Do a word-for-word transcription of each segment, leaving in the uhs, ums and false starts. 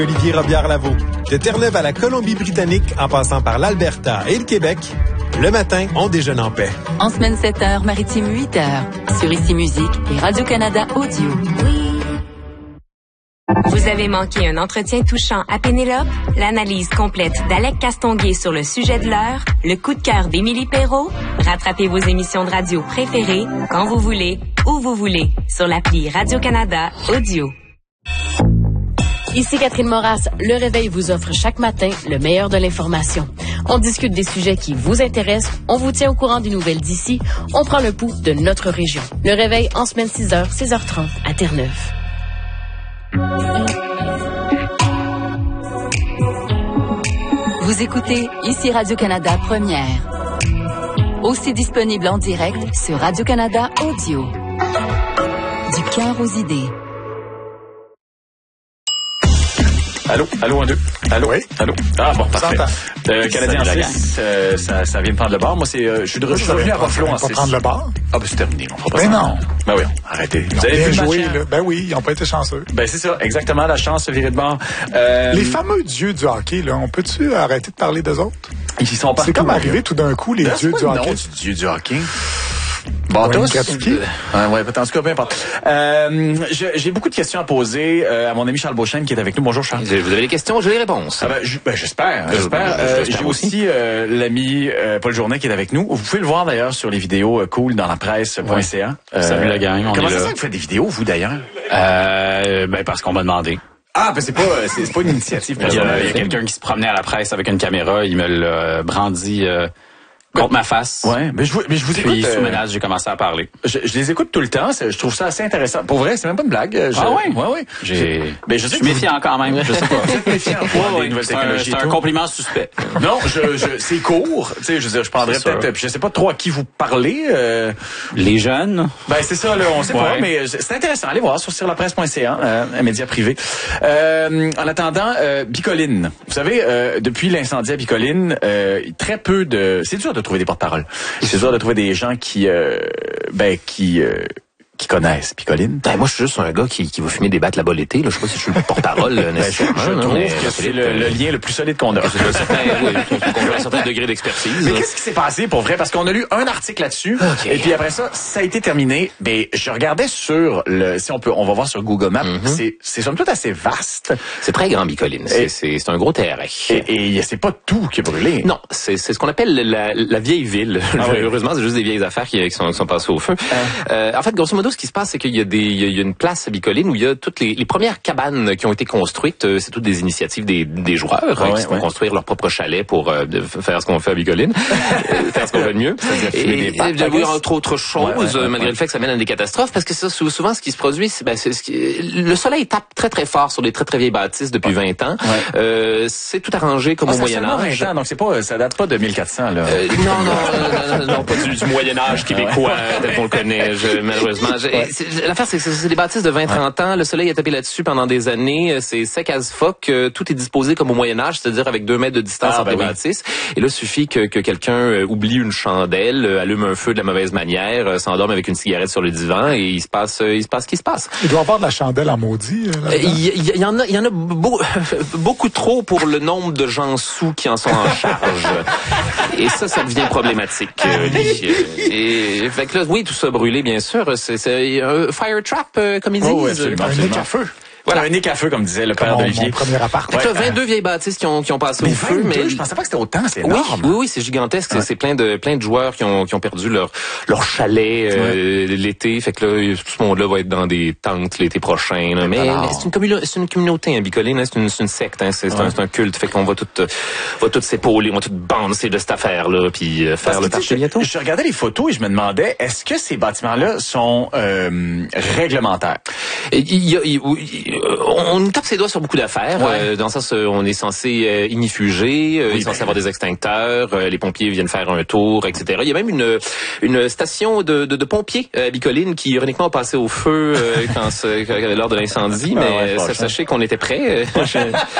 Olivier Robillard-Lavaux. De Terre-Neuve à la Colombie-Britannique, en passant par l'Alberta et le Québec, le matin, on déjeune en paix. En semaine sept heures, maritime huit heures. Sur Ici Musique et Radio-Canada Audio. Oui. Vous avez manqué un entretien touchant à Pénélope? L'analyse complète d'Alec Castonguay sur le sujet de l'heure? Le coup de cœur d'Émilie Perrault? Rattrapez vos émissions de radio préférées quand vous voulez, où vous voulez, sur l'appli Radio-Canada Audio. Ici Catherine Moras. Le Réveil vous offre chaque matin le meilleur de l'information. On discute des sujets qui vous intéressent, on vous tient au courant des nouvelles d'ici, on prend le pouls de notre région. Le Réveil en semaine six heures, seize heures trente à Terre-Neuve. Vous écoutez Ici Radio-Canada Première. Aussi disponible en direct sur Radio-Canada Audio. Du cœur aux idées. Allô, allô, un, deux. Allô, oui. Allô. Ah, bon, parfait. Euh, Canadien six, euh, ça, ça vient de prendre le bar. Moi, c'est, euh, je suis de je suis revenu à Buffalo en six. On va prendre le bar? Ah, ben, c'est terminé. On fera pas ben ça. non. Ben oui, arrêtez. Ils Vous avez bien vu joué, le là. Ben oui, ils n'ont pas été chanceux. Ben, c'est ça, exactement, la chance de virer de bord. Euh, les fameux dieux du hockey, là, on peut-tu arrêter de parler d'eux autres? Ils sont partout. C'est comme arrivé tout d'un coup, les là, dieux du hockey. Non, du dieu du hockey. Bon, ouais, tous. Euh, ouais, en tout cas, peu importe. Euh, j'ai beaucoup de questions à poser euh, à mon ami Charles Beauchesne qui est avec nous. Bonjour Charles. Vous avez les questions, j'ai les réponses. Ah ben, ben, j'espère, j'espère. Euh, j'ai aussi euh, l'ami euh, Paul Journet qui est avec nous. Vous pouvez le voir d'ailleurs sur les vidéos euh, cool dans la presse.ca. Euh, Salut la gang, on comment est ça là. ça que vous faites des vidéos, vous d'ailleurs? Euh, ben parce qu'on m'a demandé. Ah, ben c'est pas c'est, c'est pas une initiative. Il y a, il y a quelqu'un qui se promenait à la presse avec une caméra, il me l'a brandi euh, contre ma face. Ouais, mais je vous, mais je vous écoute. Puis euh, sous menace, j'ai commencé à parler. Je, je les écoute tout le temps. Je trouve ça assez intéressant. Pour vrai, c'est même pas une blague. Je, ah ouais, ouais, ouais. J'ai. Mais je sais suis méfiant quand même. Je sais pas. Vous êtes méfiant pour ouais, des nouvelles c'est technologies. un, c'est un compliment suspect. Non, je, je, c'est court. Tu sais, je veux dire, je prendrais C'est peut-être. Puis je sais pas trop à qui vous parlez. Euh... Les jeunes. Ben c'est ça, là, on sait ouais. pas, mais c'est intéressant. Allez voir sur surlapresse.ca, euh, un média privé. Euh, en attendant, euh, Bicoline. Vous savez, euh, depuis l'incendie à Bicoline, euh, très peu de. C'est dur de trouver des porte-paroles. C'est dur de trouver des gens qui, euh, ben, qui, euh, qui connaissent Bicoline. Ben, moi, je suis juste un gars qui, qui va fumer des battes là-bas l'été. Là. Je sais pas si je suis le porte-parole nécessairement. Ben, je, je non, trouve mais, que c'est le, le lien le plus solide qu'on a. C'est un certain, oui, un certain degré d'expertise. Mais qu'est-ce qui s'est passé pour vrai? Parce qu'on a lu un article là-dessus. Okay. Et puis après ça, ça a été terminé. Ben, je regardais sur le, si on peut, on va voir sur Google Maps. Mm-hmm. C'est, c'est somme toute assez vaste. C'est très grand, Bicoline. C'est, c'est, c'est un gros terrain. Et, et c'est pas tout qui est brûlé. Non, c'est, c'est ce qu'on appelle la, la vieille ville. Ah oui. Heureusement, c'est juste des vieilles affaires qui, qui, sont, qui sont passées au feu. Ah. Euh, en fait, grosso modo, ce qui se passe, c'est qu'il y a des, il y a une place à Bicoline où il y a toutes les, les premières cabanes qui ont été construites. C'est toutes des initiatives des, des joueurs ah ouais, qui se font ouais. construire leur propre chalet pour euh, faire ce qu'on fait à Bicoline, faire ce qu'on fait de mieux. Et, et oui, entre autres choses, ouais, ouais, ouais, malgré ouais. le fait que ça mène à des catastrophes, parce que ça, souvent, ce qui se produit, c'est, ben, c'est ce qui, le soleil tape très très fort sur des très très vieilles bâtisses depuis ouais. vingt ans. Ouais. Euh, c'est tout arrangé comme ah, au Moyen Âge. vingt ans, donc c'est pas, ça date pas de mille quatre cents là. Euh, non, non, non, non, non, pas du, du Moyen Âge québécois tel qu'on le connaît. Je, malheureusement, je, ouais. l'affaire c'est que c'est des bâtisses de vingt à trente ouais. ans. Le soleil a tapé là-dessus pendant des années. C'est sec as fuck. Tout est disposé comme au Moyen Âge, c'est-à-dire avec deux mètres de distance ah, entre ben les oui. bâtisses. Et là, il suffit que, que quelqu'un oublie une chandelle, allume un feu de la mauvaise manière, s'endorme avec une cigarette sur le divan et il se passe, il se passe ce qui se passe. Il doit y avoir de la chandelle en maudit. Il y, il y en a, il y en a beau, beaucoup trop pour le nombre de gens sous qui en sont en charge. Et ça, ça devient problématique. Et, et fait que là, oui, tout ça brûlé, bien sûr. C'est, c'est un fire trap, euh, comme ils disent. Oh, oui, absolument, absolument. Un nez à feu. Voilà, un nez à feu, comme disait le père d'Olivier. Mon premier appart. Donc là, vingt-deux vieilles bâtisses qui ont, qui ont passé mais au feu, vingt-deux, mais je pensais pas que c'était autant, c'est énorme. Oui, oui, oui, c'est gigantesque. Ouais. C'est plein de, plein de joueurs qui ont, qui ont perdu leur, leur chalet, euh, ouais. l'été. Fait que là, tout ce monde-là va être dans des tentes l'été prochain, là. Mais, mais c'est une communauté, c'est une communauté, hein, Bicoline, hein, c'est une, c'est une secte, hein, c'est, c'est, ouais. un, c'est un culte. Fait qu'on va tout, euh, va tout s'épauler, on va tout bancer de cette affaire-là, puis euh, faire Parce le parti bientôt. Je regardais les photos et je me demandais, est-ce que ces bâtiments-là sont, euh, réglementaires? Il y a, il, il, on tape ses doigts sur beaucoup d'affaires. Ouais. Euh, dans ça, on est censé euh, ignifuger, euh, oui, il est censé ben... avoir des extincteurs, euh, les pompiers viennent faire un tour, et cetera. Il y a même une une station de, de, de pompiers à Bicoline qui ironiquement a passé au feu euh, quand, lors de l'incendie, mais ah ouais, sachez qu'on était prêts.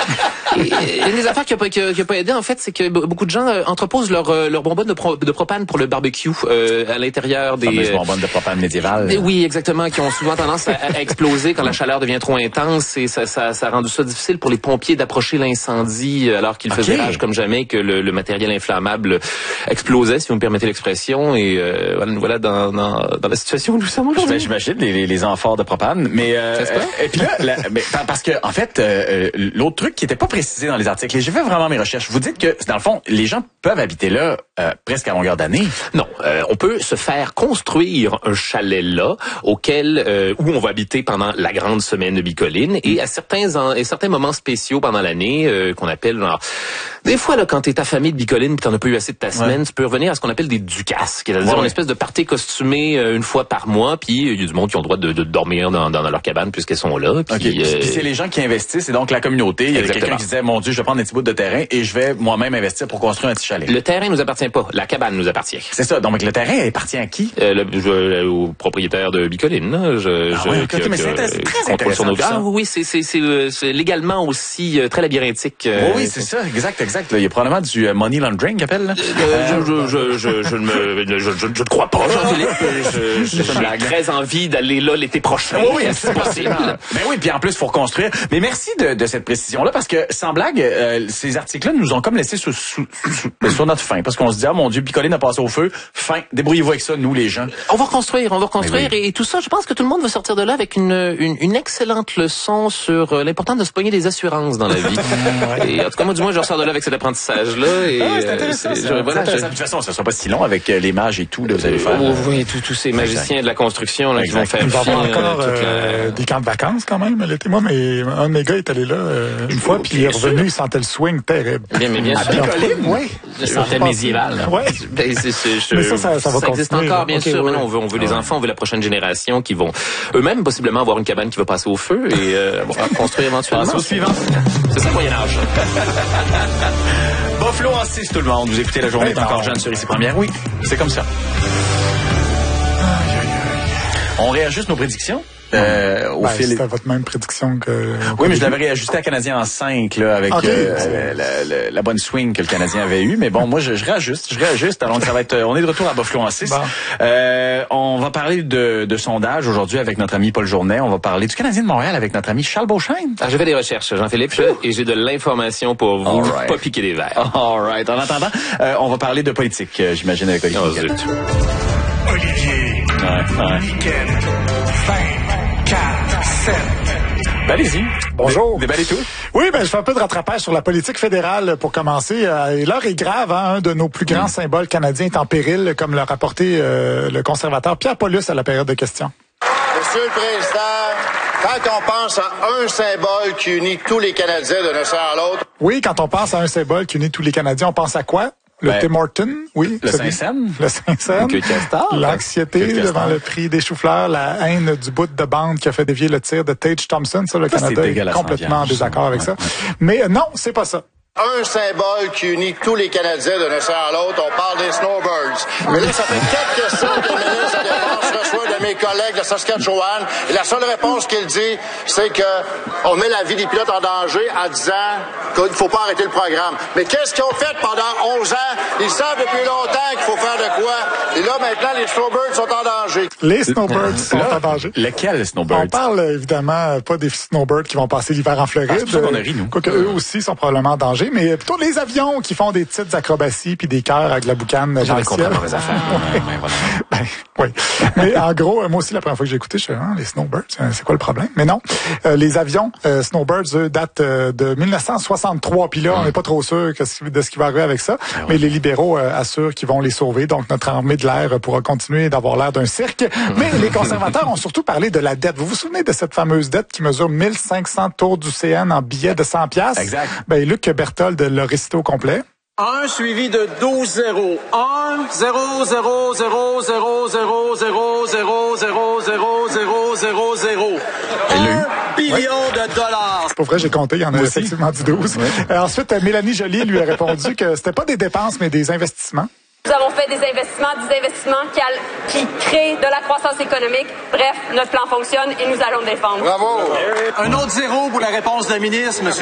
Et, et une des affaires qui a pas, qui a, qui a pas aidé, en fait, c'est que beaucoup de gens euh, entreposent leur, euh, leur bonbonne de, pro, de propane pour le barbecue euh, à l'intérieur des... Les bonbonnes de propane médiévales. Euh, oui, exactement, qui ont souvent tendance à, à exploser quand la chaleur devient trop intense et ça, ça, ça a rendu ça difficile pour les pompiers d'approcher l'incendie alors qu'ils okay. faisaient rage comme jamais, que le, le matériel inflammable explosait, si vous me permettez l'expression. Et euh, voilà dans, dans, dans la situation où nous sommes aujourd'hui. J'imagine les, les amphores de propane. Mais euh, et puis là, la, mais, parce que en fait, euh, l'autre truc qui était pas précisé dans les articles, et j'ai fait vraiment mes recherches. Vous dites que dans le fond, les gens peuvent habiter là euh, presque à longueur d'année. Non, euh, on peut se faire construire un chalet là, auquel euh, où on va habiter pendant la grande semaine de Bicoline, et à certains en, et certains moments spéciaux pendant l'année euh, qu'on appelle genre, des fois là quand t'es affamé de Bicoline puis t'en as pas eu assez de ta semaine, ouais. tu peux revenir à ce qu'on appelle des ducasses, c'est-à-dire ouais. une espèce de party costumé euh, une fois par mois, puis il y a du monde qui ont le droit de, de dormir dans, dans leur cabane puisqu'elles sont là. Puis, okay. euh, puis c'est les gens qui investissent, c'est donc la communauté. Il y a quelqu'un qui disait, mon Dieu, je vais prendre un petit bout de terrain et je vais moi-même investir pour construire un petit chalet. Le terrain nous appartient pas, la cabane nous appartient. C'est ça. Donc le terrain appartient à qui? Euh, le, je, au propriétaire de Bicoline. Là. Je, ah je, ouais, que, okay, mais que, c'est, c'est très intéressant. Nos ah, oui, c'est, c'est, c'est, c'est légalement aussi euh, très labyrinthique. Euh, oh, oui, c'est ça, exact, exact. Là, il y a probablement du uh, money laundering, appelle. Là. Euh, je, je, je, je, ne me, je, je, je ne crois pas, Jean-Philippe. Je, je, j'ai très envie d'aller là l'été prochain. Oh, oui, c'est possible. Ben oui, puis en plus, il faut reconstruire. Mais merci de, de cette précision-là, parce que sans blague, euh, ces articles-là nous ont comme laissé sous, sous, sous, sur notre faim, parce qu'on se dit, ah mon Dieu, Bicoline a passé au feu. Fin. Débrouillez-vous avec ça, nous les gens. On va reconstruire, on va reconstruire, oui. et, et tout ça. Je pense que tout le monde va sortir de là avec une, une, une excellente leçon sur euh, l'importance de se pogner des assurances dans la vie. ouais. Et en tout cas, moi, du moins, je ressors de là avec cet apprentissage-là. Et, ah, c'est intéressant. Euh, c'est, je, voilà, je... De toute façon, ça sera pas si long avec euh, les mages et tout. Là, vous allez faire. Oh, oui, tous ces magiciens de la construction là, qui vont faire. Il va y avoir encore euh, euh, la... des camps de vacances quand même l'été. Moi, mais un de mes gars est allé là euh, une fois, puis il est revenu, il sentait le swing terrible. Bien, mais bien sûr. Oui. Le sentait médiéval. Oui. Ben, c'est, c'est, je, mais ça, ça, ça va ça existe continuer, encore, bien okay, sûr. ouais. Mais non, on veut, on veut les enfants, on veut la prochaine génération qui vont eux-mêmes possiblement avoir une cabane qui va passer au feu et euh, bon, construire éventuellement. Passe au suivant. C'est ça le Moyen-Âge. Buffalo en six, tout le monde. Vous écoutez La Journée est encore jeune sur ici Première. Oui, c'est comme ça. On réajuste nos prédictions. Euh, au ben, fil... C'était votre même prédiction que... Oui, mais je l'avais réajusté à Canadien en cinq, là, avec okay. euh, la, la, la bonne swing que le Canadien avait eue. Mais bon, moi, je, je réajuste, je réajuste. Alors, ça va être, on est de retour à Buffalo en six. Bon. Euh, on va parler de, de sondage aujourd'hui avec notre ami Paul Journet. On va parler du Canadien de Montréal avec notre ami Charles Beauchesne. Ah, j'ai fait des recherches, Jean-Philippe, je, et j'ai de l'information pour vous, right. pas piquer des verres. All right. En attendant, euh, on va parler de politique, j'imagine, avec Olivier. Oh, zut. Olivier. Ouais, ouais. Nickel. vingt, quatre, sept. Ben, allez-y. Bonjour. Déballez tout. Oui, ben je fais un peu de rattrapage sur la politique fédérale pour commencer. Euh, et l'heure est grave, hein, un de nos plus grands mmh. symboles canadiens est en péril, comme l'a rapporté euh, le conservateur Pierre Paulus à la période de questions. Monsieur le Président, quand on pense à un symbole qui unit tous les Canadiens d'un océan à l'autre... Oui, quand on pense à un symbole qui unit tous les Canadiens, on pense à quoi? Le ben, Tim Horton, oui. Le Saint-Saëns. Le Saint-Saëns. Le L'anxiété devant le prix des choux-fleurs, la haine du bout de bande qui a fait dévier le tir de Tage Thompson. Ça, le ça, Canada est complètement en désaccord avec ouais, ça. Ouais. Mais euh, non, c'est pas ça. Un symbole qui unit tous les Canadiens d'un océan à l'autre, on parle des snowbirds. Mais là, ça fait quatre questions que le ministre de la Défense reçoit de mes collègues de Saskatchewan. Et la seule réponse qu'il dit, c'est que on met la vie des pilotes en danger en disant qu'il ne faut pas arrêter le programme. Mais qu'est-ce qu'ils ont fait pendant onze ans? Ils savent depuis longtemps qu'il faut faire de quoi. Et là, maintenant, les snowbirds sont en danger. Les snowbirds sont là, en danger. Lequel snowbirds? On parle évidemment pas des snowbirds qui vont passer l'hiver en Floride. Ah, c'est pour ça qu'on a ri, nous. Quoique eux aussi sont probablement en danger. Mais plutôt les avions qui font des petites acrobaties puis des cœurs avec la boucane dans le ciel. Les affaires. Ouais. Ouais, voilà. Ben, oui. Mais en gros, moi aussi, la première fois que j'ai écouté, je suis ah, les snowbirds, c'est quoi le problème? Mais non. Euh, les avions euh, snowbirds, eux, datent euh, de dix-neuf cent soixante-trois. Puis là, on n'est pas trop sûr que, de ce qui va arriver avec ça. Ah, mais ouais. les libéraux euh, assurent qu'ils vont les sauver. Donc, notre armée de l'air pourra continuer d'avoir l'air d'un cirque. Mais les conservateurs ont surtout parlé de la dette. Vous vous souvenez de cette fameuse dette qui mesure mille cinq cents tours du C N en billets de cent piastres? Exact. Ben, Luc Berthold l'a récité au complet. un suivi de douze zéros. un, zéro, zéro, zéro, zéro, zéro, zéro, zéro, zéro, zéro, zéro, zéro, zéro. un billion de dollars. C'est pas vrai, j'ai compté, il y en a Moi effectivement aussi. du douze. Ouais. Euh, ensuite, Mélanie Joly lui a répondu que c'était pas des dépenses, mais des investissements. Nous avons fait des investissements, des investissements qui, qui créent de la croissance économique. Bref, notre plan fonctionne et nous allons le défendre. Bravo! Un autre zéro pour la réponse de la ministre, monsieur.